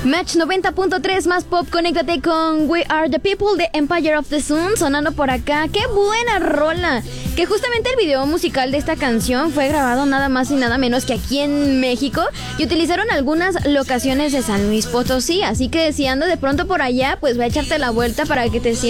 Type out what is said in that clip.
Match 90.3 más pop, conéctate con We Are the People de Empire of the Sun sonando por acá. ¡Qué buena rola! Que justamente el video musical de esta canción fue grabado nada más y nada menos que aquí en México y utilizaron algunas locaciones de San Luis Potosí. Así que si andas de pronto por allá, pues ve a echarte la vuelta para que te sientas